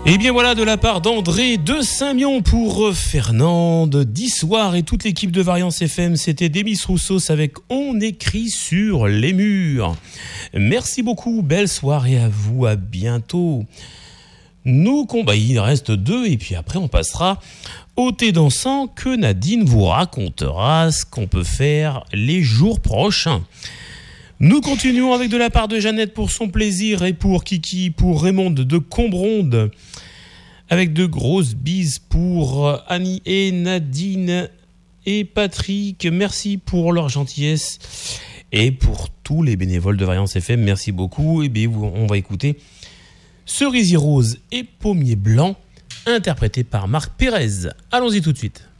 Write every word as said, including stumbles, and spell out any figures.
Et bien voilà, de la part d'André de Saint-Mion pour Fernande d'Issoire et toute l'équipe de Variance F M, c'était Demis Roussos avec On écrit sur les murs. Merci beaucoup, belle soirée à vous, à bientôt. Nous, bah, il reste deux et puis après on passera au thé dansant que Nadine vous racontera ce qu'on peut faire les jours prochains. Nous continuons avec de la part de Jeannette pour son plaisir et pour Kiki, pour Raymond de Combronde, avec de grosses bises pour Annie et Nadine et Patrick. Merci pour leur gentillesse et pour tous les bénévoles de Variance F M. Merci beaucoup. Et bien, on va écouter Cerisier Rose et Pommier Blanc, interprété par Marc Pérez. Allons-y tout de suite.